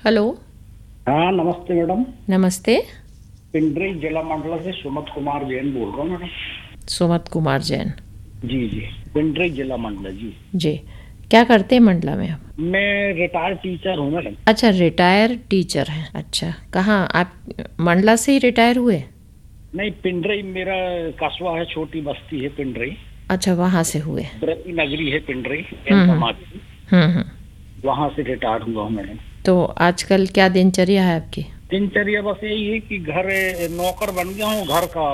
Hello. हाँ नमस्ते madam. नमस्ते। पिंडरी जिला मंडला से सुमत कुमार जैन बोल रहा हूँ मैडम। सुमत कुमार जैन। जी जी। पिंडरी जिला मंडला जी। जी, क्या करते हैं मंडला में आप? मैं रिटायर्ड टीचर हूँ मैडम। अच्छा, रिटायर टीचर हैं। अच्छा, कहाँ आप मंडला से ही रिटायर हुए? नहीं, पिंडरी मेरा कस्बा है, छोटी बस्ती है पिंडरी। अच्छा, वहाँ से हुए। ब्रती नगरी है पिंडरी, जैन हम्म समाज की। हम्म। वहाँ से रिटायर्ड हुआ हूँ मैडम। तो आजकल क्या दिनचर्या है आपकी? दिनचर्या बस यही है कि घर नौकर बन गया हूँ घर का।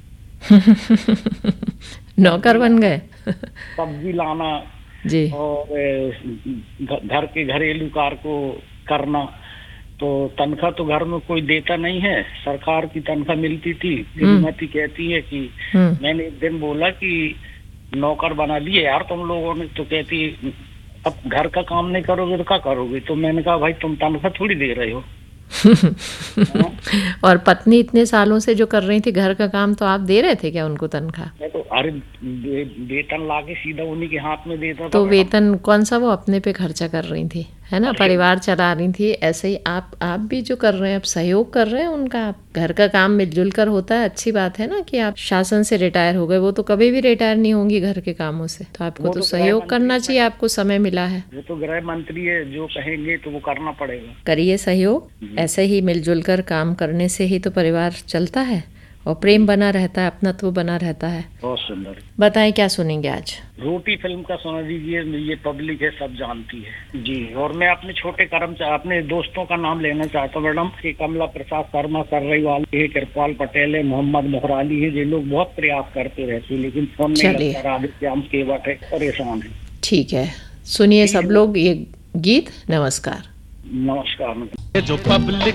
नौकर सब्जी बन लाना, गए? सब्जी लाना जी। और घर के घरेलू कार्य को करना। तो तनख्वाह तो घर में कोई देता नहीं है, सरकार की तनख्वाह मिलती थी। श्रीमती कहती है कि हम्म। मैंने एक दिन बोला कि नौकर बना दिए यार तुम लोगों ने, तो कहती अब घर का काम नहीं करोगे तो क्या करोगे। तो मैंने कहा भाई तुम तनख्वाह थोड़ी दे रहे हो। हाँ? और पत्नी इतने सालों से जो कर रही थी घर का काम, तो आप दे रहे थे क्या उनको तनख्वाह? मैं तो अरे वेतन लाके सीधा उन्हीं के हाथ में देता था तो मैडम। वेतन कौन सा वो अपने पे खर्चा कर रही थी, है ना, अरे परिवार चला रही थी। ऐसे ही आप भी जो कर रहे हैं, आप सहयोग कर रहे हैं उनका। आप घर का काम मिलजुल कर होता है, अच्छी बात है ना कि आप शासन से रिटायर हो गए। वो तो कभी भी रिटायर नहीं होंगी घर के कामों से, तो आपको वो तो तो गृह सहयोग मंत्री करना है चाहिए, मैडम। आपको समय मिला है। वो तो गृह मंत्री है, जो कहेंगे तो वो करना पड़ेगा। करिए सहयोग। जी ऐसे ही मिलजुल कर काम करने से ही तो परिवार चलता है और प्रेम जी। बना रहता है, अपनत्व बना रहता है। बहुत सुंदर। बताएं क्या सुनेंगे आज? रोटी फिल्म का सुना दीजिए, ये पब्लिक है, सब जानती है जी। और मैं अपने छोटे कर्मचारी, अपने दोस्तों का नाम लेना चाहता हूँ मैडम कि कमला प्रसाद शर्मा, सर्रेवाल है, कृपाल पटेल है, मोहम्मद मोहराली है। ये लोग बहुत प्रयास करते रहते हैं लेकिन फोन नहीं चलिए, लगता। राधेश्याम केवट है, परेशान है। ठीक है, सुनिए ठीक सब है, लोग ये गीत। नमस्कार। नमस्कार। जो पब्लिक